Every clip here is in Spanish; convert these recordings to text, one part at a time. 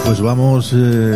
Pues vamos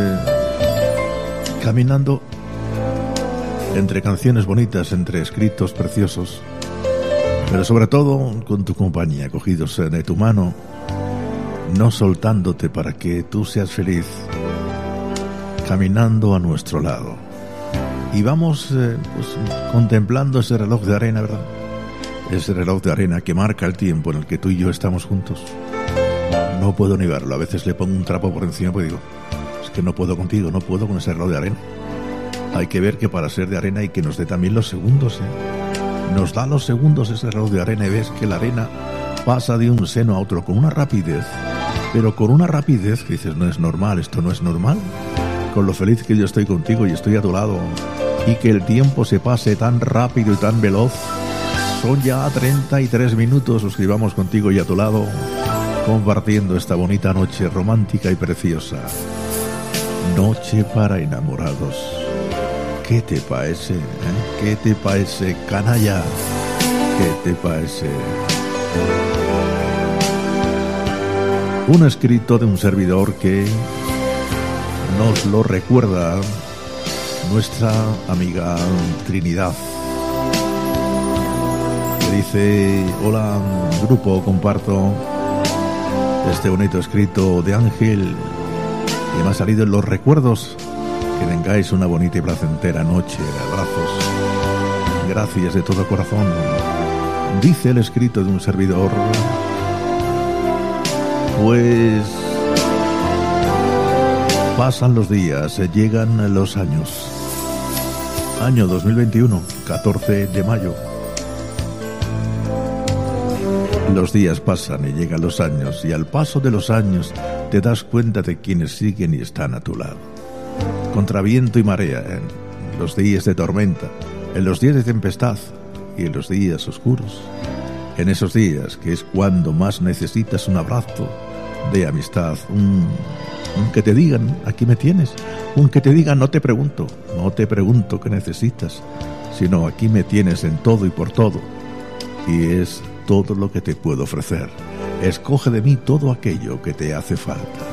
caminando entre canciones bonitas, entre escritos preciosos, pero sobre todo con tu compañía, cogidos de tu mano, no soltándote para que tú seas feliz, caminando a nuestro lado. Y vamos pues, contemplando ese reloj de arena, ¿verdad? Ese reloj de arena que marca el tiempo en el que tú y yo estamos juntos. No puedo negarlo, a veces le pongo un trapo por encima porque digo, es que no puedo contigo, no puedo con ese reloj de arena. Hay que ver que para ser de arena hay que nos dé también los segundos, Nos da los segundos ese reloj de arena y ves que la arena pasa de un seno a otro con una rapidez, pero con una rapidez que dices, no es normal, esto no es normal. Con lo feliz que yo estoy contigo y estoy a tu lado, y que el tiempo se pase tan rápido y tan veloz. Son ya 33 minutos los que llevamos contigo y a tu lado, compartiendo esta bonita noche romántica y preciosa. Noche para enamorados. ¿Qué te parece? ¿Qué te parece, canalla? ¿Qué te parece? Un escrito de un servidor que nos lo recuerda nuestra amiga Trinidad. Que dice, hola grupo, comparto este bonito escrito de Ángel que me ha salido en los recuerdos. Que tengáis una bonita y placentera noche de abrazos. Gracias de todo corazón. Dice el escrito de un servidor. Pues pasan los días, llegan los años. Año 2021, 14 de mayo. Los días pasan y llegan los años, y al paso de los años te das cuenta de quienes siguen y están a tu lado. Contra viento y marea, en los días de tormenta, en los días de tempestad y en los días oscuros. En esos días que es cuando más necesitas un abrazo de amistad, un que te digan, aquí me tienes, un que te digan, no te pregunto qué necesitas, sino aquí me tienes en todo y por todo, y es todo lo que te puedo ofrecer. Escoge de mí todo aquello que te hace falta.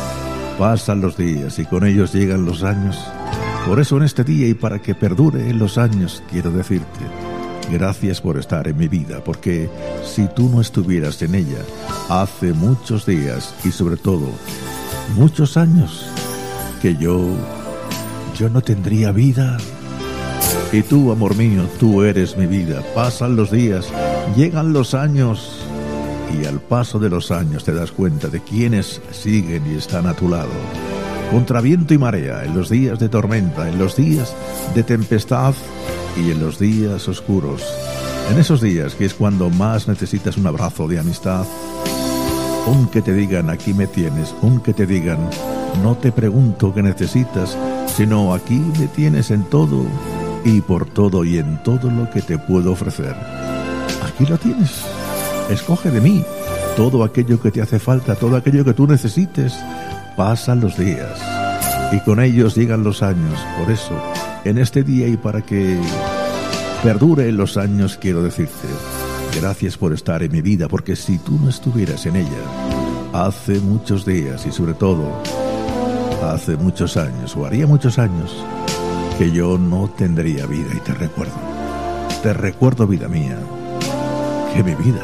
Pasan los días y con ellos llegan los años. Por eso en este día y para que perdure en los años quiero decirte gracias por estar en mi vida, porque si tú no estuvieras en ella hace muchos días y sobre todo muchos años que yo no tendría vida. Y tú, amor mío, tú eres mi vida. Pasan los días, llegan los años, y al paso de los años te das cuenta de quienes siguen y están a tu lado. Contra viento y marea, en los días de tormenta, en los días de tempestad y en los días oscuros. En esos días que es cuando más necesitas un abrazo de amistad. Un que te digan, aquí me tienes. Un que te digan, no te pregunto qué necesitas, sino aquí me tienes en todo y por todo y en todo lo que te puedo ofrecer. Aquí lo tienes. Escoge de mí todo aquello que te hace falta, todo aquello que tú necesites. Pasan los días y con ellos llegan los años. Por eso, en este día y para que perdure en los años, quiero decirte gracias por estar en mi vida, porque si tú no estuvieras en ella hace muchos días y sobre todo hace muchos años, o haría muchos años, que yo no tendría vida. Y te recuerdo, vida mía, que mi vida